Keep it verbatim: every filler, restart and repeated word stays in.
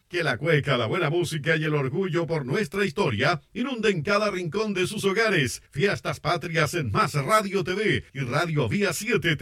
Que la cueca, la buena música y el orgullo por nuestra historia inunden cada rincón de sus hogares. Fiestas Patrias en Más Radio T V y Radio Vía siete.